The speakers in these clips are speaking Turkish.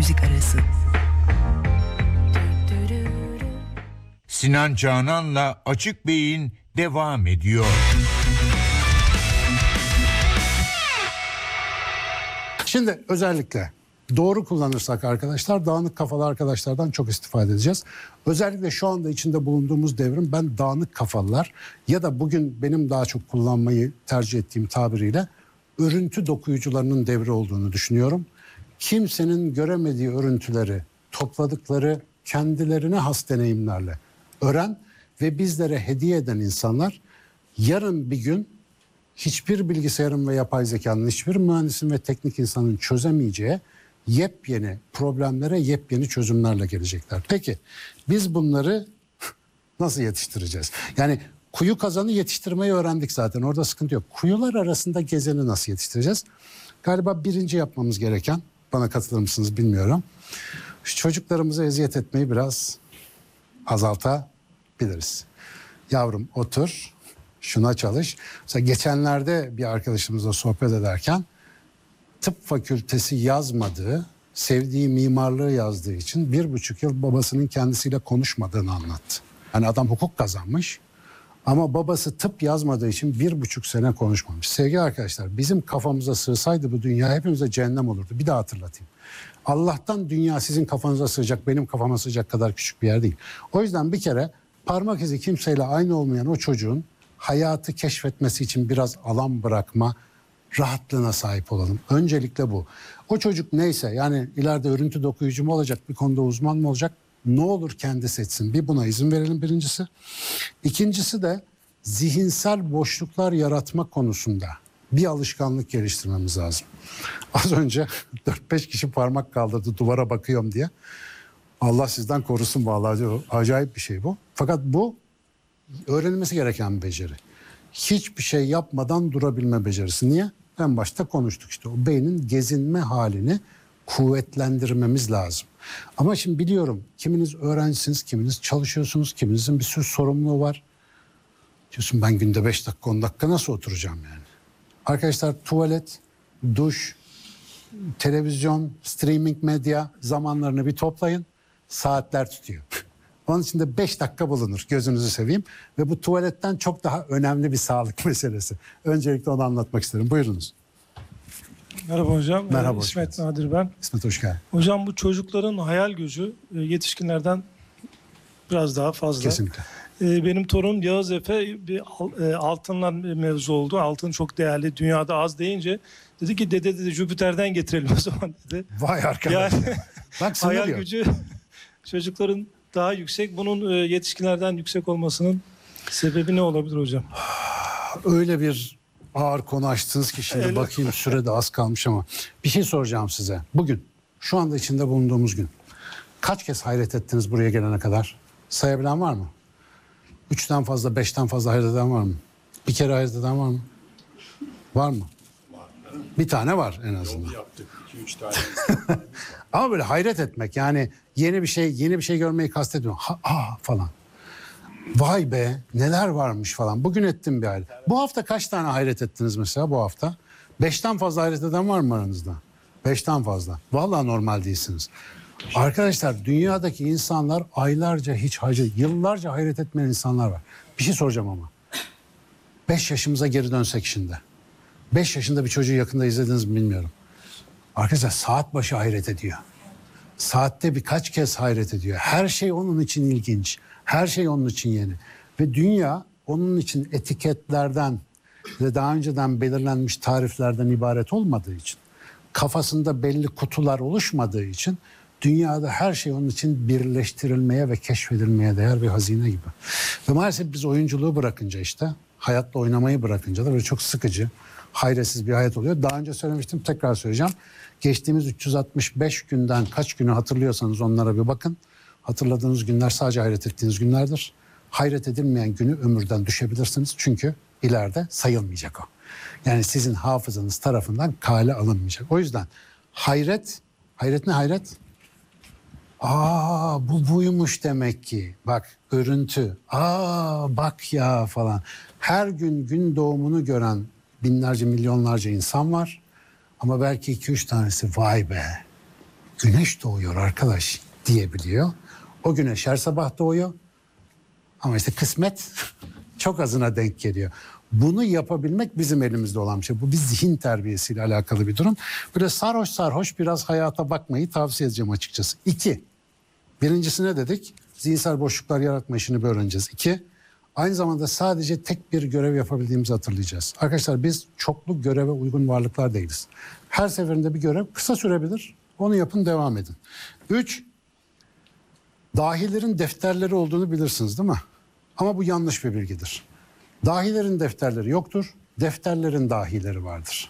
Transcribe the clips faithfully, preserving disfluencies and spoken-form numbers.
müzik arası. Sinan Canan'la Açık Beyin devam ediyor. Şimdi özellikle doğru kullanırsak arkadaşlar, dağınık kafalı arkadaşlardan çok istifade edeceğiz. Özellikle şu anda içinde bulunduğumuz devrim, ben dağınık kafalılar ya da bugün benim daha çok kullanmayı tercih ettiğim tabiriyle örüntü dokuyucularının devri olduğunu düşünüyorum. Kimsenin göremediği örüntüleri topladıkları kendilerine has deneyimlerle öğren ve bizlere hediye eden insanlar yarın bir gün hiçbir bilgisayarın ve yapay zekanın, hiçbir mühendisin ve teknik insanın çözemeyeceği yepyeni problemlere yepyeni çözümlerle gelecekler. Peki biz bunları nasıl yetiştireceğiz? Yani kuyu kazanı yetiştirmeyi öğrendik zaten, orada sıkıntı yok. Kuyular arasında gezeni nasıl yetiştireceğiz? Galiba birinci yapmamız gereken, bana katılır mısınız bilmiyorum, şu çocuklarımıza eziyet etmeyi biraz azaltabiliriz. Yavrum otur, şuna çalış. Mesela geçenlerde bir arkadaşımızla sohbet ederken tıp fakültesi yazmadığı, sevdiği mimarlığı yazdığı için bir buçuk yıl babasının kendisiyle konuşmadığını anlattı. Yani adam hukuk kazanmış ama babası tıp yazmadığı için bir buçuk sene konuşmamış. Sevgili arkadaşlar, bizim kafamıza sığsaydı bu dünya hepimize cehennem olurdu. Bir daha hatırlatayım. Allah'tan dünya sizin kafanıza sığacak, benim kafama sığacak kadar küçük bir yer değil. O yüzden bir kere parmak izi kimseyle aynı olmayan o çocuğun hayatı keşfetmesi için biraz alan bırakma rahatlığına sahip olalım. Öncelikle bu. O çocuk neyse, yani ileride örüntü dokuyucu mu olacak, bir konuda uzman mı olacak, ne olur kendi seçsin. Bir buna izin verelim birincisi. İkincisi de zihinsel boşluklar yaratma konusunda bir alışkanlık geliştirmemiz lazım. Az önce dört beş kişi parmak kaldırdı duvara bakıyorum diye. Allah sizden korusun vallahi, acayip bir şey bu. Fakat bu öğrenilmesi gereken bir beceri. Hiçbir şey yapmadan durabilme becerisi. Niye? En başta konuştuk işte. O beynin gezinme halini kuvvetlendirmemiz lazım. Ama şimdi biliyorum kiminiz öğrencisiniz, kiminiz çalışıyorsunuz, kiminizin bir sürü sorumluluğu var. Diyorsun ben günde beş dakika on dakika nasıl oturacağım yani? Arkadaşlar tuvalet, duş, televizyon, streaming medya zamanlarını bir toplayın. Saatler tutuyor. Onun için de beş dakika bulunur, gözünüzü seveyim. Ve bu tuvaletten çok daha önemli bir sağlık meselesi. Öncelikle onu anlatmak isterim. Buyurunuz. Merhaba hocam. Merhaba. Ee, İsmet Nadir ben. İsmet hoş geldin. Hocam bu çocukların hayal gücü yetişkinlerden biraz daha fazla. Kesinlikle. Ee, benim torunum Yağız Efe bir altınla mevzu oldu. Altın çok değerli. Dünyada az deyince dedi ki dede dedi Jüpiter'den getirelim o zaman dedi. Vay arkadaş. Yani, bak hayal diyor. gücü çocukların daha yüksek. Bunun yetişkinlerden yüksek olmasının sebebi ne olabilir hocam? Öyle bir ağır konu açtınız ki şimdi Öyle. bakayım sürede az kalmış ama bir şey soracağım size. Bugün, şu anda içinde bulunduğumuz gün kaç kez hayret ettiniz buraya gelene kadar? Sayabilen var mı? Üçten fazla, beşten fazla hayret eden var mı? Bir kere hayret eden var mı? Var mı? Var. Bir tane var en azından. Yol yaptık, iki üç tane. Ama böyle hayret etmek, yani yeni bir şey, yeni bir şey görmeyi kastetmiyorum. Ha, aa falan. Vay be, neler varmış falan. Bugün ettim bir hayret. Bu hafta kaç tane hayret ettiniz mesela bu hafta? Beşten fazla hayret eden var mı aranızda? Beşten fazla. Vallahi normal değilsiniz. Arkadaşlar dünyadaki insanlar aylarca hiç hayret, yıllarca hayret etmeyen insanlar var. Bir şey soracağım ama. Beş yaşımıza geri dönsek şimdi. Beş yaşında bir çocuğu yakında izlediniz mi bilmiyorum. Arkadaşlar saat başı hayret ediyor. Saatte birkaç kez hayret ediyor. Her şey onun için ilginç. Her şey onun için yeni. Ve dünya onun için etiketlerden ve daha önceden belirlenmiş tariflerden ibaret olmadığı için, kafasında belli kutular oluşmadığı için dünyada her şey onun için birleştirilmeye ve keşfedilmeye değer bir hazine gibi. Ve maalesef biz oyunculuğu bırakınca, işte hayatla oynamayı bırakınca da böyle çok sıkıcı, hayretsiz bir hayat oluyor. Daha önce söylemiştim, tekrar söyleyeceğim. Geçtiğimiz üç yüz altmış beş günden kaç günü hatırlıyorsanız onlara bir bakın. Hatırladığınız günler sadece hayret ettiğiniz günlerdir. Hayret edilmeyen günü ömürden düşebilirsiniz. Çünkü ileride sayılmayacak o. Yani sizin hafızanız tarafından kale alınmayacak. O yüzden hayret, hayret ne hayret? Aa bu buymuş demek ki. Bak örüntü. Aa bak ya falan. Her gün gün doğumunu gören binlerce milyonlarca insan var. Ama belki iki üç tanesi vay be. güneş doğuyor arkadaş diyebiliyor. O güneş her sabah doğuyor. Ama işte kısmet çok azına denk geliyor. Bunu yapabilmek bizim elimizde olan bir şey. Bu bir zihin terbiyesiyle alakalı bir durum. Böyle sarhoş sarhoş biraz hayata bakmayı tavsiye edeceğim açıkçası. İki, birincisi ne dedik? Zihinsel boşluklar yaratma işini bir öğreneceğiz. İki, aynı zamanda sadece tek bir görev yapabildiğimizi hatırlayacağız. Arkadaşlar biz çoklu göreve uygun varlıklar değiliz. Her seferinde bir görev kısa sürebilir. Onu yapın, devam edin. Üç, dahilerin defterleri olduğunu bilirsiniz değil mi? Ama bu yanlış bir bilgidir. Dahilerin defterleri yoktur. Defterlerin dahileri vardır.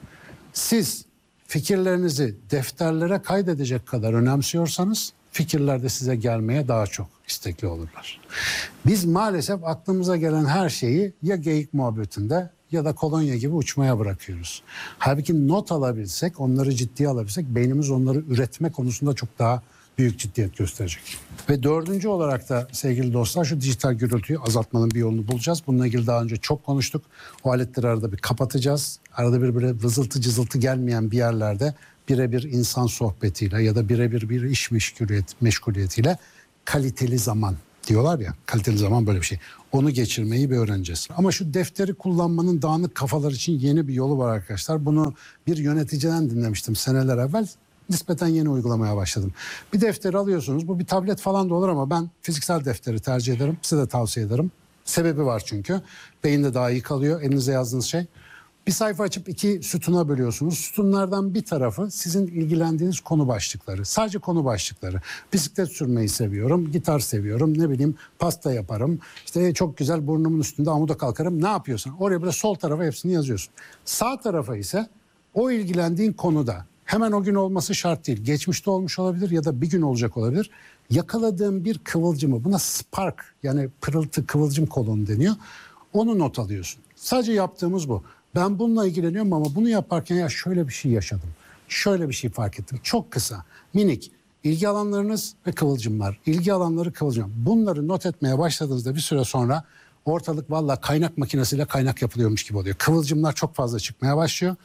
Siz fikirlerinizi defterlere kaydedecek kadar önemsiyorsanız fikirler de size gelmeye daha çok istekli olurlar. Biz maalesef aklımıza gelen her şeyi ya geyik muhabbetinde ya da kolonya gibi uçmaya bırakıyoruz. Halbuki not alabilsek, onları ciddiye alabilsek beynimiz onları üretme konusunda çok daha büyük ciddiyet gösterecek. Ve dördüncü olarak da sevgili dostlar şu dijital gürültüyü azaltmanın bir yolunu bulacağız. Bununla ilgili daha önce çok konuştuk. O aletleri arada bir kapatacağız. Arada bir böyle vızıltı cızıltı gelmeyen bir yerlerde birebir insan sohbetiyle ya da birebir bir iş meşguliyet, meşguliyetiyle kaliteli zaman diyorlar ya, kaliteli zaman böyle bir şey. Onu geçirmeyi bir öğreneceğiz. Ama şu defteri kullanmanın dağınık kafalar için yeni bir yolu var arkadaşlar. Bunu bir yöneticiden dinlemiştim seneler evvel. Nispeten yeni uygulamaya başladım. Bir defteri alıyorsunuz. Bu bir tablet falan da olur ama ben fiziksel defteri tercih ederim. Size de tavsiye ederim. Sebebi var çünkü. Beyinde daha iyi kalıyor. Elinize yazdığınız şey. Bir sayfa açıp iki sütuna bölüyorsunuz. Sütunlardan bir tarafı sizin ilgilendiğiniz konu başlıkları. Sadece konu başlıkları. Bisiklet sürmeyi seviyorum, gitar seviyorum, ne bileyim pasta yaparım. İşte çok güzel burnumun üstünde amuda kalkarım. Ne yapıyorsun? Oraya böyle sol tarafa hepsini yazıyorsun. Sağ tarafa ise o ilgilendiğin konuda hemen o gün olması şart değil. Geçmişte olmuş olabilir ya da bir gün olacak olabilir. Yakaladığın bir kıvılcımı, buna spark yani pırıltı kıvılcım kolonu deniyor. Onu not alıyorsun. Sadece yaptığımız bu. Ben bununla ilgileniyorum ama bunu yaparken ya şöyle bir şey yaşadım. Şöyle bir şey fark ettim. Çok kısa, minik. İlgi alanlarınız ve kıvılcımlar. İlgi alanları, kıvılcım. Bunları not etmeye başladığınızda bir süre sonra ortalık valla kaynak makinesiyle kaynak yapılıyormuş gibi oluyor. Kıvılcımlar çok fazla çıkmaya başlıyor.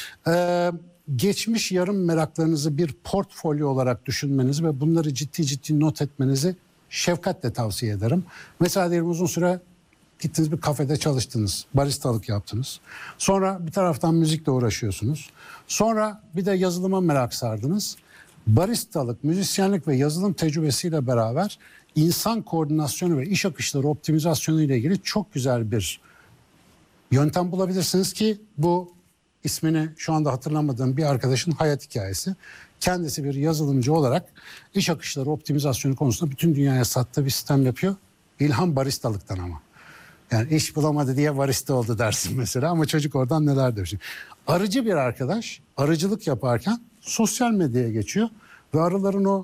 Ee, geçmiş yarım meraklarınızı bir portfolyo olarak düşünmenizi ve bunları ciddi ciddi not etmenizi şefkatle tavsiye ederim. Mesela diyelim uzun süre gittiniz bir kafede çalıştınız, baristalık yaptınız. Sonra bir taraftan müzikle uğraşıyorsunuz. Sonra bir de yazılıma merak sardınız. Baristalık, müzisyenlik ve yazılım tecrübesiyle beraber insan koordinasyonu ve iş akışları optimizasyonu ile ilgili çok güzel bir yöntem bulabilirsiniz ki bu ismini şu anda hatırlamadığım bir arkadaşın hayat hikayesi. Kendisi bir yazılımcı olarak iş akışları optimizasyonu konusunda bütün dünyaya sattığı bir sistem yapıyor. İlham baristalıktan ama. Yani iş bulamadı diye barista oldu dersin mesela ama çocuk oradan neler demiş. Arıcı bir arkadaş arıcılık yaparken sosyal medyaya geçiyor ve arıların o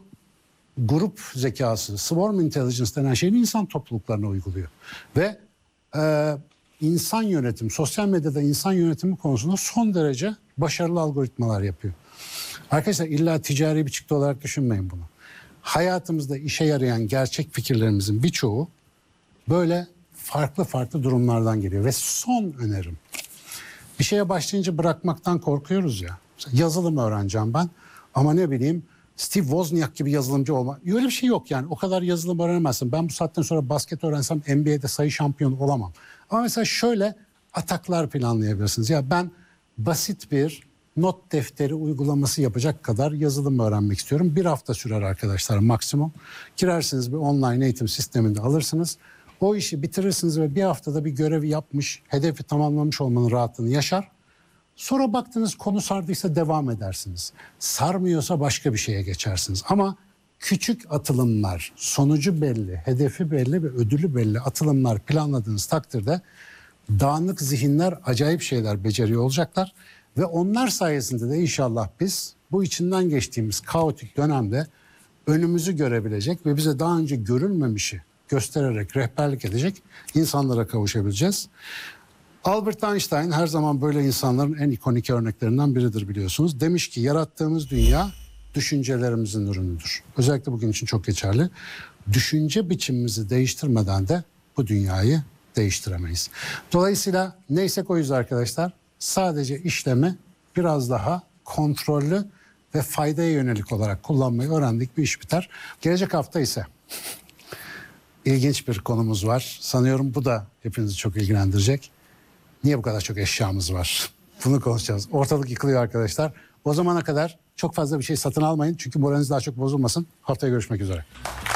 grup zekası, swarm intelligence denen şeyini insan topluluklarına uyguluyor. Ve e, insan yönetimi, sosyal medyada insan yönetimi konusunda son derece başarılı algoritmalar yapıyor. Arkadaşlar illa ticari bir çıktı olarak düşünmeyin bunu. Hayatımızda işe yarayan gerçek fikirlerimizin birçoğu böyle farklı farklı durumlardan geliyor. Ve son önerim. Bir şeye başlayınca bırakmaktan korkuyoruz ya. Mesela yazılım öğreneceğim ben ama ne bileyim Steve Wozniak gibi yazılımcı olma. Öyle bir şey yok yani. O kadar yazılım öğrenemezsin. Ben bu saatten sonra basket öğrensem N B A'de sayı şampiyonu olamam. Ama mesela şöyle ataklar planlayabilirsiniz. Ya ben basit bir not defteri uygulaması yapacak kadar yazılım öğrenmek istiyorum. Bir hafta sürer arkadaşlar maksimum. Girersiniz bir online eğitim sisteminde alırsınız. O işi bitirirsiniz ve bir haftada bir görevi yapmış, hedefi tamamlamış olmanın rahatlığını yaşar. Sonra baktınız konu sardıysa devam edersiniz. Sarmıyorsa başka bir şeye geçersiniz. Ama küçük atılımlar, sonucu belli, hedefi belli ve ödülü belli atılımlar planladığınız takdirde dağınık zihinler acayip şeyler beceriyor olacaklar. Ve onlar sayesinde de inşallah biz bu içinden geçtiğimiz kaotik dönemde önümüzü görebilecek ve bize daha önce görülmemişi göstererek rehberlik edecek insanlara kavuşabileceğiz. Albert Einstein her zaman böyle insanların en ikonik örneklerinden biridir biliyorsunuz. Demiş ki yarattığımız dünya düşüncelerimizin ürünüdür. Özellikle bugün için çok geçerli. Düşünce biçimimizi değiştirmeden de bu dünyayı değiştiremeyiz. Dolayısıyla neysek oyuz arkadaşlar. Sadece işlemi biraz daha kontrollü ve faydaya yönelik olarak kullanmayı öğrendik, bir iş biter. Gelecek hafta ise ilginç bir konumuz var. Sanıyorum bu da hepinizi çok ilgilendirecek. Niye bu kadar çok eşyamız var? Bunu konuşacağız. Ortalık yıkılıyor arkadaşlar. O zamana kadar çok fazla bir şey satın almayın. Çünkü moraliniz daha çok bozulmasın. Haftaya görüşmek üzere.